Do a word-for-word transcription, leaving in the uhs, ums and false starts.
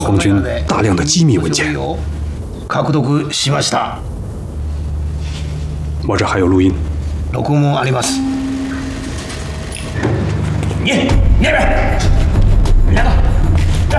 皇军大量的机密文件。 獲得しました。 我这还有录音。 録音あります。你，那边，来吧。